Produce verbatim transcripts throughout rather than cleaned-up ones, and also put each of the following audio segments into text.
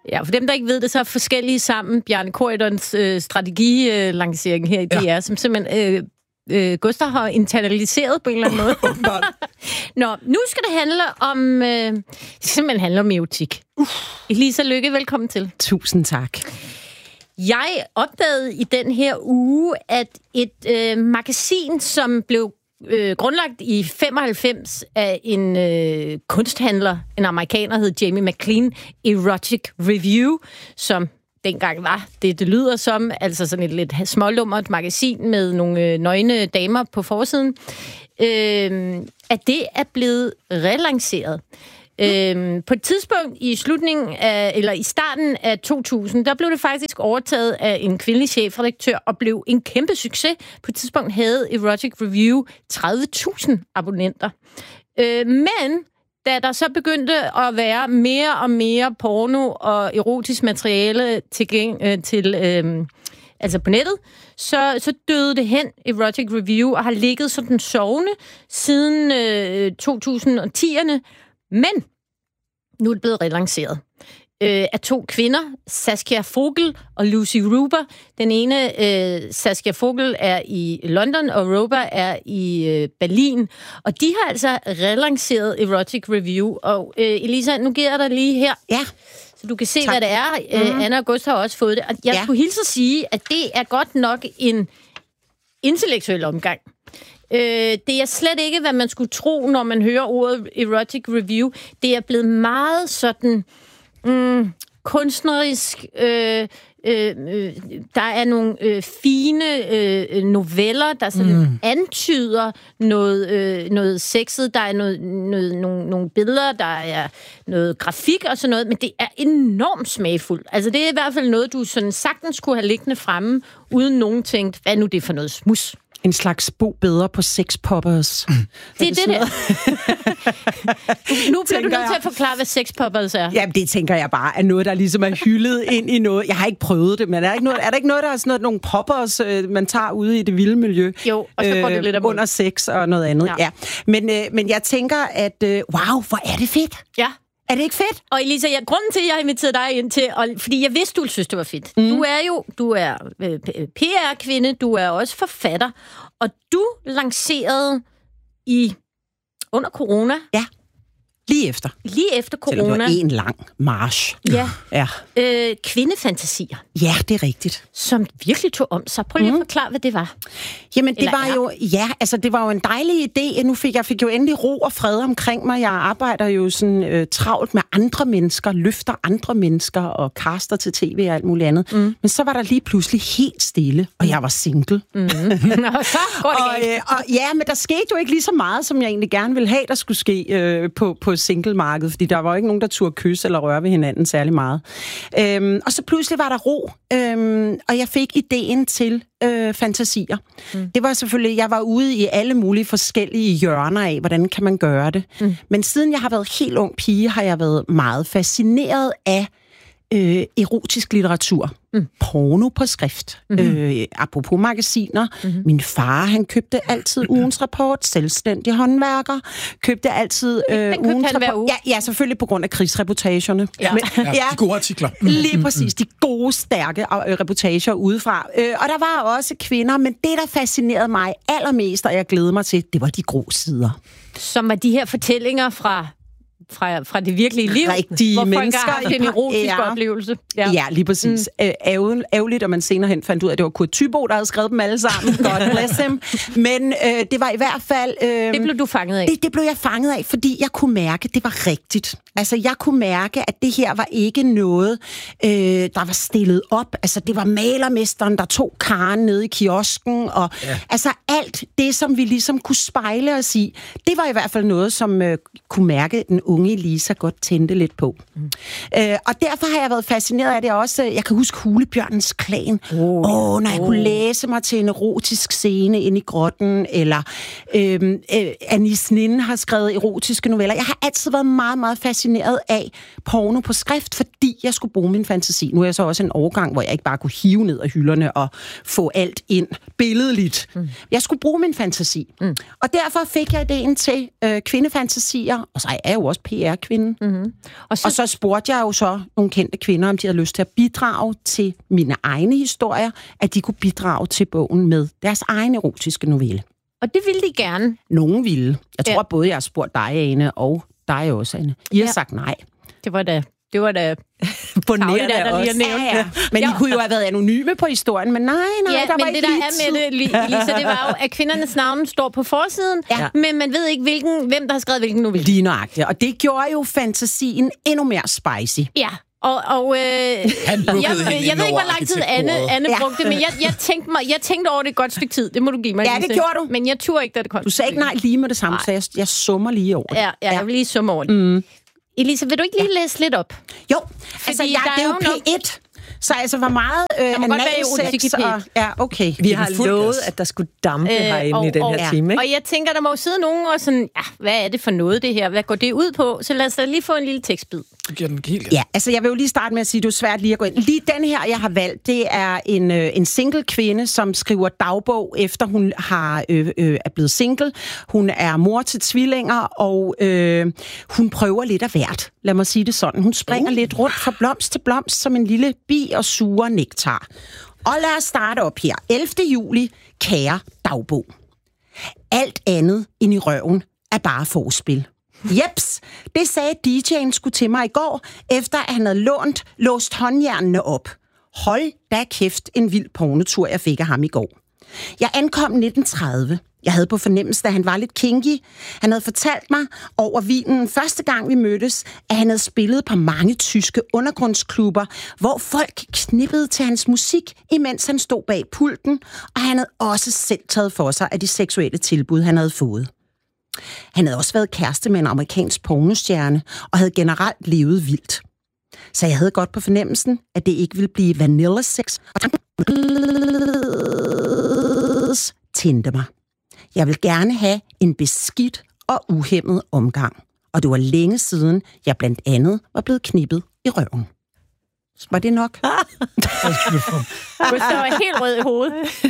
Ja, for dem, der ikke ved det, så er forskellige sammen. Bjarne Corydons øh, strategilancering her i D R, ja. som simpelthen øh, øh, Gustav har internaliseret på en eller anden måde. Nå, nu skal det handle om... Øh, det skal simpelthen handle om erotik. Uh. Elisa Lykke, velkommen til. Tusind tak. Jeg opdagede i den her uge, at et øh, magasin, som blev øh, grundlagt i femoghalvfems af en øh, kunsthandler, en amerikaner, hed Jamie McLean, Erotic Review, som dengang var det, det lyder som, altså sådan et lidt smålummert magasin med nogle øh, nøgne damer på forsiden, øh, at det er blevet relanceret. Øhm, på et tidspunkt i slutningen af, eller i starten af to tusind, der blev det faktisk overtaget af en kvindelig chefredaktør og blev en kæmpe succes. På et tidspunkt havde Erotic Review tredive tusind abonnenter. Øh, men da der så begyndte at være mere og mere porno og erotisk materiale til, øh, til øh, altså på nettet, så, så døde det hen, Erotic Review, og har ligget sådan sovende siden øh, to tusind og tierne. Men nu er det blevet relanceret øh, af to kvinder, Saskia Vogel og Lucy Ruber. Den ene, øh, Saskia Vogel, er i London, og Ruber er i øh, Berlin. Og de har altså relanceret Erotic Review. Og øh, Elisa, nu giver jeg dig lige her. Ja. Så du kan se, tak. Hvad det er. Mm-hmm. Øh, Anna og Gustav har også fået det. Og jeg ja. skulle hilse at sige, at det er godt nok en intellektuel omgang. Øh, det er slet ikke, hvad man skulle tro, når man hører ordet Erotic Review. Det er blevet meget sådan mm, kunstnerisk. Øh, øh, øh, der er nogle øh, fine øh, noveller, der sådan mm. antyder noget, øh, noget sexet. Der er noget, noget, nogle, nogle billeder, der er noget grafik og sådan noget, men det er enormt smagfuldt. Altså, det er i hvert fald noget, du sådan sagtens kunne have liggende fremme, uden nogen tænkt, hvad nu det er for noget smus. En slags bo bedre på sexpoppers. Mm. Det er det, det der. nu bliver du nødt til at forklare, hvad sexpoppers er. Jamen, det tænker jeg bare er noget, der ligesom er hyldet ind i noget. Jeg har ikke prøvet det, men er der ikke noget, er der ikke noget der er sådan noget, nogle poppers, øh, man tager ude i det vilde miljø? Jo, og så går det øh, lidt under sex og noget andet. Ja. Ja. Men, øh, men jeg tænker, at øh, wow, hvor er det fedt. Ja. Er det ikke fedt? Og Elisa, jeg, grunden til, at jeg har inviteret dig ind til, og, fordi jeg vidste, du synes, det var fedt. Mm. Du er jo du er øh, P R-kvinde, du er også forfatter, og du lancerede i under corona. Ja. Lige efter. Lige efter corona. Det var en lang march. Ja. ja. Øh, kvindefantasier. Ja, det er rigtigt. Som virkelig tog om sig. Prøv lige mm. at forklare, hvad det var. Jamen, det Eller var er. jo, ja, altså det var jo en dejlig idé. Nu fik jeg fik jo endelig ro og fred omkring mig. Jeg arbejder jo sådan øh, travlt med andre mennesker, løfter andre mennesker og kaster til tv og alt muligt andet. Mm. Men så var der lige pludselig helt stille, og jeg var single. Mm. Nå, så går det og, øh, og ja, men der skete jo ikke lige så meget, som jeg egentlig gerne ville have, der skulle ske øh, på, på singlemarkedet, fordi der var jo ikke nogen, der turde kysse eller røre ved hinanden særlig meget. Øhm, og så pludselig var der ro, øhm, og jeg fik ideen til øh, fantasier. Mm. Det var selvfølgelig, jeg var ude i alle mulige forskellige hjørner af, hvordan kan man gøre det. Mm. Men siden jeg har været helt ung pige, har jeg været meget fascineret af øh, erotisk litteratur. Mm. Porno på skrift. Mm-hmm. Øh, apropos magasiner. Mm-hmm. Min far, han købte altid ugens rapport. Selvstændig håndværker. Købte altid øh, ugens rapport. Ja, ja, selvfølgelig på grund af krigsreportagerne. Ja. Men, ja, ja, de gode artikler. Lige præcis. De gode, stærke øh, reportager udefra. Øh, og der var også kvinder, men det, der fascinerede mig allermest, og jeg glædede mig til, det var de grå sider. Som var de her fortællinger fra... Fra, fra det virkelige liv, rigtige hvor mennesker folk har haft en erotisk ja. oplevelse. Ja, ja lige præcis. Mm. Æv, ærgerligt, at man senere hen fandt ud af, at det var Kurt Thyboe, der havde skrevet dem alle sammen. God bless him. Men øh, det var i hvert fald... Øh, det blev du fanget af? Det, det blev jeg fanget af, fordi jeg kunne mærke, at det var rigtigt. Altså, jeg kunne mærke, at det her var ikke noget, øh, der var stillet op. Altså, det var malermesteren, der tog karen nede i kiosken, og ja. altså alt det, som vi ligesom kunne spejle os i, det var i hvert fald noget, som øh, kunne mærke, den unge Elisa godt tændte lidt på. Mm. Øh, og derfor har jeg været fascineret af det også. Jeg kan huske Hulebjørnens Klan. Åh, oh, oh, når jeg oh. kunne læse mig til en erotisk scene inde i grotten, eller øh, øh, Anis Nin har skrevet erotiske noveller. Jeg har altid været meget, meget fascineret fascineret af porno på skrift, fordi jeg skulle bruge min fantasi. Nu er jeg så også en årgang, hvor jeg ikke bare kunne hive ned af hylderne og få alt ind billedligt. Mm. Jeg skulle bruge min fantasi. Mm. Og derfor fik jeg ideen til øh, kvindefantasier, og så er jeg jo også P R-kvinde. Mm-hmm. Og, så... og så spurgte jeg jo så nogle kendte kvinder, om de havde lyst til at bidrage til mine egne historier, at de kunne bidrage til bogen med deres egen erotiske novelle. Og det ville de gerne. Nogen ville. Jeg tror, ja. både jeg har spurgt dig, Ane, og dig også, Anne. I har ja. sagt nej. Det var da... Det var da boneret af os. Ja, ja. Men ja. I kunne jo have været anonyme på historien, men nej, nej, ja, der var men ikke det, der er med det, Lisa, det var jo, at kvindernes navne står på forsiden, ja. men man ved ikke, hvilken, hvem der har skrevet hvilken novelle. Lige nøjagtigt, og det gjorde jo fantasien endnu mere spicy. Ja. Og, og øh, jeg, jeg ved ikke, hvor lang tid Anne, Anne ja. brugte, men jeg, jeg, tænkte mig, jeg tænkte over det et godt stykke tid. Det må du give mig. Ja, det gjorde du. Men jeg turde ikke, da det kom. Du sagde ikke nej lige med det samme, så jeg, jeg summer lige over det. Ja, ja, jeg vil lige summe over det. Mm. Elisa, vil du ikke lige ja. læse lidt op? Jo, fordi altså ja, det er jo P et. Så altså, hvor meget øh, analsex og... Ja, okay. Vi har lovet, at der skulle dampe øh, herinde og, i den her og, time, ikke? Og jeg tænker, der må jo sidde nogen og sådan, ja, hvad er det for noget, det her? Hvad går det ud på? Så lad os da lige få en lille tekstbid. Du giver den helt. Ja, altså jeg vil jo lige starte med at sige, at det er svært lige at gå ind. Lige den her, jeg har valgt, det er en, øh, en single kvinde, som skriver dagbog, efter hun har, øh, øh, er blevet single. Hun er mor til tvillinger, og øh, hun prøver lidt af hvert. Lad mig sige det sådan. Hun springer uh. lidt rundt fra blomst til blomst, som en lille bi og suger nektar. Og lad os starte op her. ellevte juli, kære dagbog. Alt andet end i røven er bare forspil. Jeps, det sagde D J'en skulle til mig i går, efter at han havde lånt, låst håndjernene op. Hold da kæft, en vild pornotur, jeg fik af ham i går. Jeg ankom nitten tredive. Jeg havde på fornemmelsen, at han var lidt kinky. Han havde fortalt mig over vinen første gang, vi mødtes, at han havde spillet på mange tyske undergrundsklubber, hvor folk knippede til hans musik, imens han stod bag pulten, og han havde også selv taget for sig af de seksuelle tilbud, han havde fået. Han havde også været kæreste med en amerikansk pornostjerne, og havde generelt levet vildt. Så jeg havde godt på fornemmelsen, at det ikke ville blive vanilla sex, og tændte mig. Jeg vil gerne have en beskidt og uhæmmet omgang. Og det var længe siden, jeg blandt andet var blevet knippet i røven. Var det nok? Du står helt rød i hovedet.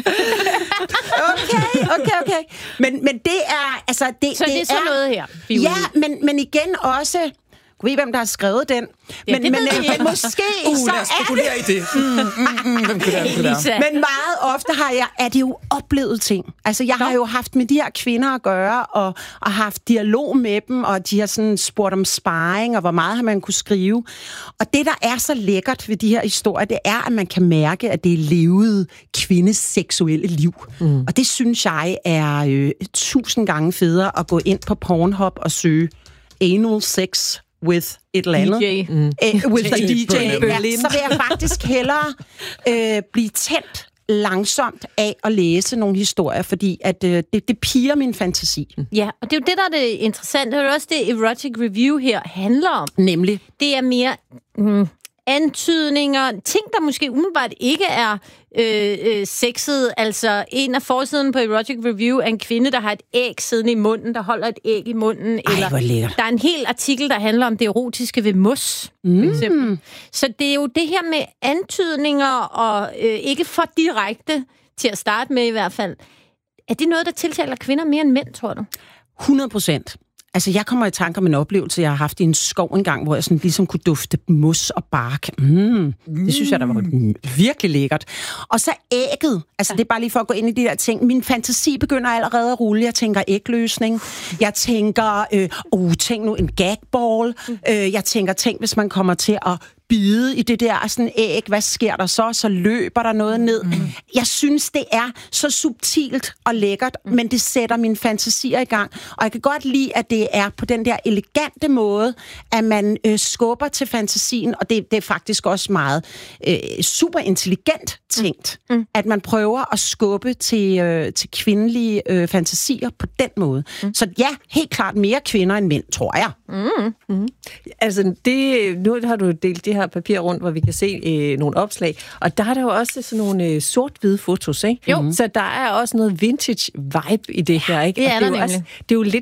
Okay, okay, okay. Men, men det er... Altså, det, Så det, det er sådan er, noget her? Ja, men, men igen også... Kunne I hvem der har skrevet den? Ja, men det men øh, måske uh, så lad os spekulere i det. Mm, mm, mm, hvem kunne det, kunne det Men meget ofte har jeg, er det jo oplevet ting. Altså, jeg har jo haft med de her kvinder at gøre, og, og haft dialog med dem, og de har sådan spurgt om sparring, og hvor meget har man kunne skrive. Og det, der er så lækkert ved de her historier, det er, at man kan mærke, at det er levet kvindes seksuelle liv. Mm. Og det synes jeg er øh, tusind gange federe at gå ind på Pornhub og søge anal sex with et eller andet. D J. Mm. Uh, with the D J Berlin. Ja, så vil jeg faktisk hellere øh, blive tændt langsomt af at læse nogle historier, fordi at, øh, det, det piger min fantasi. Ja, og det er jo det, der er det interessante. Det er også det, Erotic Review her handler om. Nemlig? Det er mere... Mm, antydninger, ting, der måske umiddelbart ikke er øh, øh, sexet. Altså, en af forsiden på Erotic Review er en kvinde, der har et æg siddende i munden, der holder et æg i munden. Ej, eller hvor lækkert. Der er en hel artikel, der handler om det erotiske ved mos, mm. for eksempel. Så det er jo det her med antydninger, og øh, ikke for direkte, til at starte med i hvert fald. Er det noget, der tiltaler kvinder mere end mænd, tror du? hundrede procent. Altså, jeg kommer i tanke om en oplevelse, jeg har haft i en skov engang, hvor jeg sådan ligesom kunne dufte mos og bark. Mm. Det synes jeg, der var virkelig lækkert. Og så ægget. Altså, det er bare lige for at gå ind i de der ting. Min fantasi begynder allerede at rulle. Jeg tænker ægløsning. Jeg tænker, øh, oh, tænk nu en gagball. Øh, jeg tænker, tænk, hvis man kommer til at bide i det der sådan æg. Hvad sker der så? Så løber der noget ned. Mm. Jeg synes, det er så subtilt og lækkert, mm. men det sætter mine fantasier i gang. Og jeg kan godt lide, at det er på den der elegante måde, at man øh, skubber til fantasien, og det, det er faktisk også meget øh, super intelligent tænkt, mm. Mm. at man prøver at skubbe til, øh, til kvindelige øh, fantasier på den måde. Mm. Så ja, helt klart mere kvinder end mænd, tror jeg. Mm. Mm. Altså, det, nu har du delt det her papir rundt, hvor vi kan se øh, nogle opslag, og der er der jo også sådan nogle øh, sort-hvide fotos, ikke? Jo. Så der er også noget vintage vibe i det her, ikke? Det er, og det er der jo også, det er jo lidt,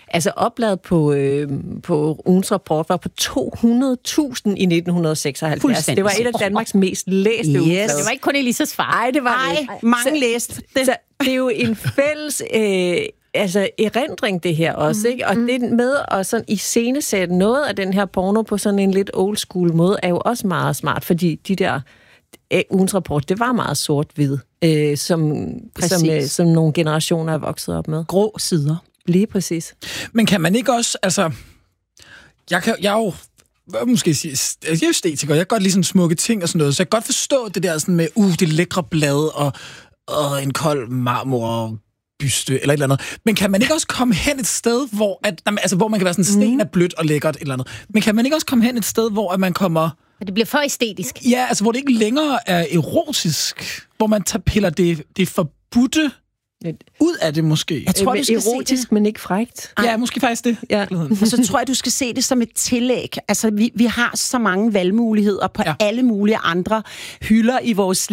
Altså oplaget på, øh, på ugens rapport var på to hundrede tusind i nitten seksoghalvfjerds. Det var et af Danmarks mest læste Yes. ugeblade. Det var ikke kun Elisas far. Nej, det var Ej, det ikke. mange Så- læste det. Så det er jo en fælles øh, altså erindring, det her også, ikke? Og det med at sådan iscenesætte noget af den her porno på sådan en lidt old school måde, er jo også meget smart, fordi de der øh, ugens rapport, det var meget sort-hvid, øh, som, som, øh, som nogle generationer er vokset op med. Grå sider. Lige præcis. Men kan man ikke også, altså... Jeg, kan, jeg er jo hvad måske sige, jeg er jo æstetiker, jeg kan godt lide sådan smukke ting og sådan noget, så jeg kan godt forstå det der sådan med, uh, det lækre blad og, og en kold marmor byste eller et eller andet. Men kan man ikke også komme hen et sted, hvor, at, altså, hvor man kan være sådan, sten er blødt og lækkert et eller andet. Men kan man ikke også komme hen et sted, hvor at man kommer... Det bliver for æstetisk. Ja, altså hvor det ikke længere er erotisk, hvor man tager piller det, det forbudte ud af det måske. Jeg tror, Øh, du skal erotisk, se det. men ikke frækt. Ja, måske faktisk det. Ja. Og så tror jeg, du skal se det som et tillæg. Altså, vi, vi har så mange valgmuligheder på Ja. alle mulige andre hylder i vores